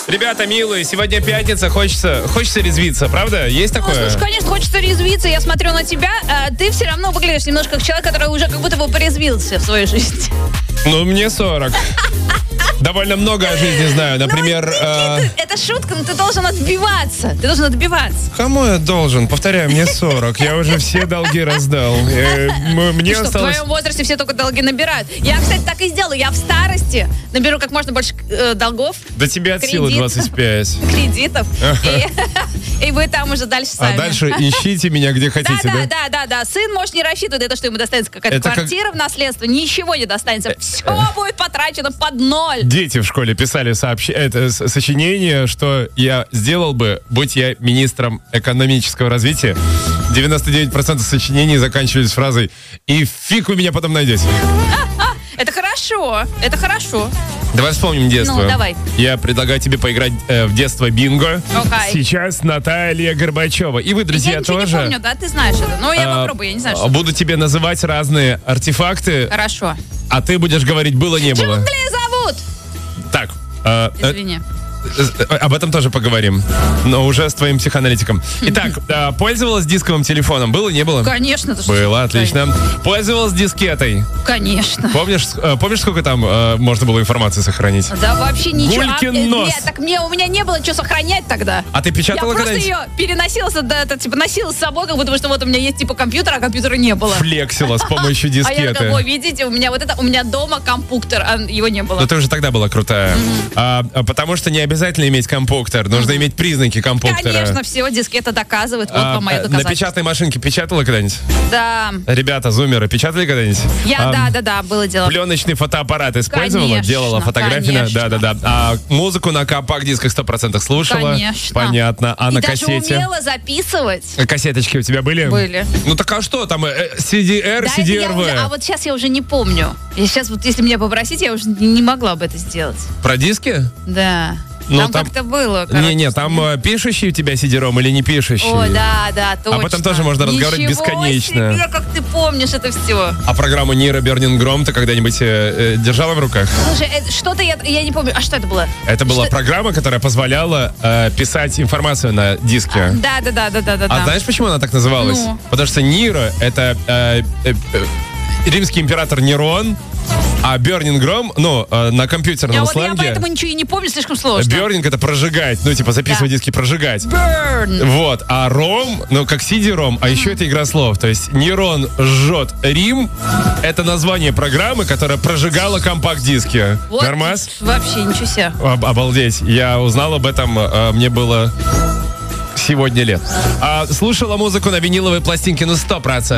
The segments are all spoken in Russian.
Ребята, милые, сегодня пятница, хочется резвиться, правда? Есть такое? Слушай, конечно, хочется резвиться. Я смотрю на тебя, а ты все равно выглядишь немножко как человек, который уже как будто бы порезвился в своей жизни. Ну, мне 40. Довольно много о жизни знаю. Например... Это шутка, но ты должен отбиваться. Кому я должен? Повторяю, мне 40. Я уже все долги раздал. Мне В твоем возрасте все только долги набирают. Я, кстати, так и сделаю. Я в старости наберу как можно больше долгов. Да тебе от силы 25. Кредитов. И вы там уже дальше сами. А дальше ищите меня где хотите, да? Да. Сын может не рассчитывать на то, что ему достанется какая-то квартира в наследство. Ничего не достанется. Все будет потрачено под ноль. Дети в школе писали сочинение, что я сделал бы, будь я министром экономического развития. 99% сочинений заканчивались фразой «И фиг вы меня потом найдете». Это хорошо. Давай вспомним детство. Ну, давай. Я предлагаю тебе поиграть в детство бинго. Okay. Сейчас Наталья Горбачева. И вы, друзья, я ничего тоже. не помню, да? Ты знаешь это. Но я попробую, я не знаю, что. Буду тебе называть разные артефакты. Хорошо. А ты будешь говорить «было-не было». Джунгли зовут! Так. Извини. Об этом тоже поговорим, но уже с твоим психоаналитиком. Итак, пользовалась дисковым телефоном? Было, не было? Конечно. Было, отлично. Пользовалась дискетой? Конечно. Помнишь, сколько там можно было информации сохранить? Да вообще ничего. Гулькин нос. Нет, так у меня не было что сохранять тогда. А ты печатала я когда-нибудь? Я просто ее переносила, носила с собой, как будто что вот у меня есть компьютер, а компьютера не было. Флексила с помощью дискеты. А я такая, видите, у меня дома компьютер, а его не было. Но ты уже тогда была крутая. Потому что не обязательно иметь компьютер, нужно иметь признаки компьютера. Конечно, все, дискета доказывает. Вот вам мое доказательство. На печатной машинке печатала когда-нибудь? Да. Ребята, зумеры, печатали когда-нибудь? Да, было дело. Пленочный фотоаппарат использовала? Конечно, Делала фотографии? Да. А музыку на компакт-дисках 100% слушала? Конечно. Понятно. А на кассете? Даже умела записывать. Кассеточки у тебя были? Были. Ну так а что там? CDR, CDRV? А вот сейчас я уже не помню. Сейчас вот если меня попросить, я уже не могла бы это сделать. Про диски? Да. Ну, там как-то было. Не, там пишущий у тебя CD-ROM или не пишущий? О, да, точно. Об этом тоже можно разговаривать бесконечно. Себе, как ты помнишь это все. А программу Niro Burning Chrome ты когда-нибудь держала в руках? Слушай, что-то я не помню. А что это было? Это была программа, которая позволяла писать информацию на диске. Да. А знаешь, почему она так называлась? Ну. Потому что Niro — это римский император Нерон, а Burning Chrome, на компьютерном сленге... Я поэтому ничего и не помню, слишком сложно. Burning — это прожигать, записывать диски, прожигать. Burn. Вот, а ROM, как CD-ROM, а еще это игра слов. То есть Нерон жжет Рим — это название программы, которая прожигала компакт-диски. Вот. Нормас? Вообще, ничего себе. Обалдеть. Я узнал об этом, мне было... сегодня лет. Слушала музыку на виниловой пластинке, 100%.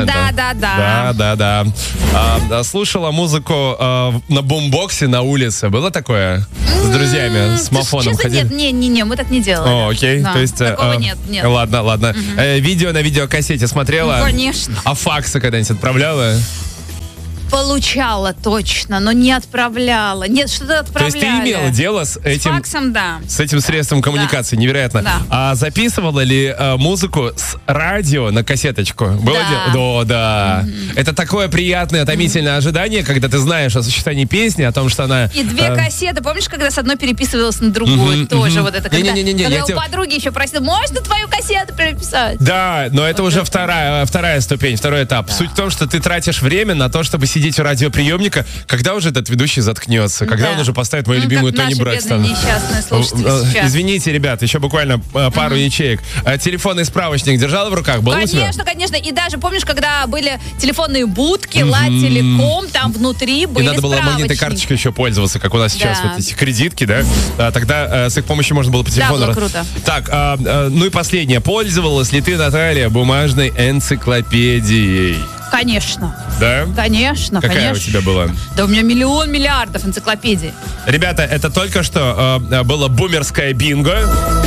Да. Слушала музыку на бумбоксе на улице. Было такое? С друзьями, с мафоном ходили? Нет, не, мы так не делали. О, окей. Да, то есть, такого нет. Ладно. Видео на видеокассете смотрела? Ну, конечно. А факсы когда-нибудь отправляла? Получала точно, но не отправляла. Нет, что-то отправляли. То есть ты имела дело с этим... С факсом, да. С этим средством коммуникации, невероятно. Да. А записывала ли музыку с радио на кассеточку? Было дело? Да. Это такое приятное, томительное ожидание, когда ты знаешь о существовании песни, о том, что она... И две кассеты, помнишь, когда с одной переписывалась на другую? Тоже вот это. Когда у подруги еще просила, можно твою кассету переписать? Да, но это уже вторая ступень, второй этап. Суть в том, что ты тратишь время на то, чтобы сидеть у радиоприемника, когда уже этот ведущий заткнется, когда он уже поставит мою любимую Тони Брэкстон. Несчастные слушатели сейчас. Извините, ребят, еще буквально пару ячеек. Телефонный справочник держала в руках? Был у тебя? Конечно. И даже помнишь, когда были телефонные будки, Ла-Телеком, там внутри были и надо было магнитной карточкой еще пользоваться, как у нас сейчас вот эти кредитки, да? Тогда с их помощью можно было по телефону... Да, было круто. Так, ну и последнее. Пользовалась ли ты, Наталья, бумажной энциклопедией? Конечно. Да? Конечно. Какая у тебя была? Да у меня миллиардов энциклопедий. Ребята, это только что было бумерское бинго.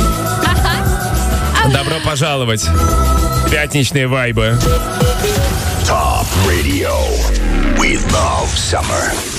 Добро пожаловать. Пятничные вайбы. Top Radio. We love summer.